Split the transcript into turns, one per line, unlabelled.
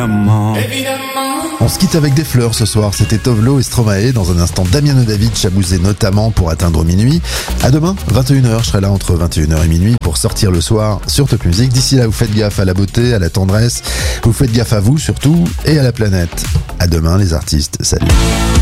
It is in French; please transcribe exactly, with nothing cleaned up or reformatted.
On se quitte avec des fleurs ce soir, c'était Tovlo et Stromae. Dans un instant, Damien David, Chabouzé notamment pour atteindre minuit. À demain, vingt et une heures, je serai là entre vingt et une heures et minuit pour sortir le soir sur Top Music. D'ici là, vous faites gaffe à la beauté, à la tendresse, vous faites gaffe à vous surtout et à la planète. À demain les artistes, salut.